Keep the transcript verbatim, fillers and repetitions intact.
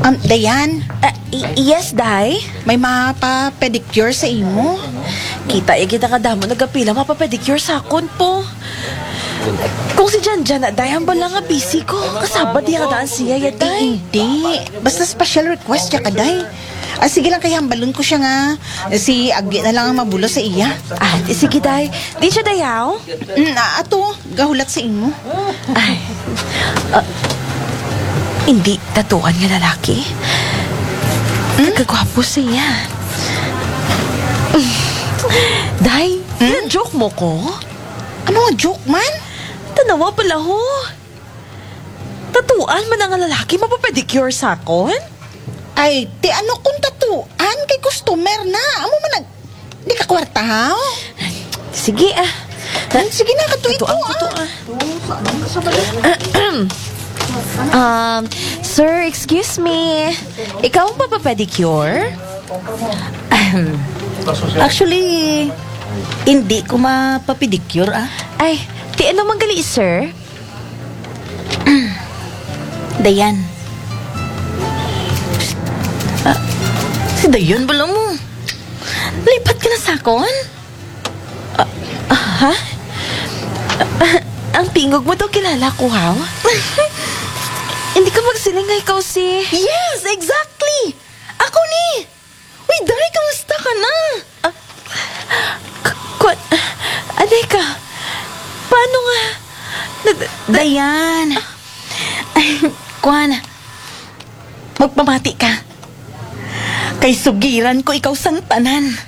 Um, Dayan, Ah, y- yes, Day? may mapa-pedicure sa imo? Kita eh, kita ka damo nagapila mapapedicure sa akon po. Kung si Jan Jan na Day, hambal lang nga busy ko. Kasabad di ka daan siya, ya Eh, Day. hindi. Basta special request siya kaday. Ah, sige lang kaya hambalon ko siya nga. Si Agi na lang ang mabulo sa iya. Ah, di- sige, Day. Di siya dayaw? Mm, ah, ato, gahulat sa imo. Ay. Ah, hindi tatuan nga lalaki. Hmm? Nagkagwapo siya. Day, hmm? joke mo ko? Ano nga joke man? Tanawa pala ho. Tatuan man ang lalaki mapapedicure sa akon? Ay, ti ano kung tatuan kay customer na. Amo man nag... Di ka kwarta, ha? Sige ah. Ay, sige na, katuit ko, Tatuan, ah. tatuan. Um, sir, excuse me. Ikaw ang papapedicure? Actually, hindi ko mapapedicure, ah. Ay, ti ano manggali, sir? Dayan. Ah, si Dayan bala mo. Lipat ka na sa akon? Ah, ha? Ah, ang pingog mo daw kilala ko, ha? Hindi ka magsiling nga ikaw si... Yes, exactly! Ako ni! Uy, Day, kamusta ka na? Ah, Kwan... Anay ka? Paano nga? Nag- Dayan. Ay, Kwan. Magpamati ka. Kay sugiran ko ikaw sang tanan.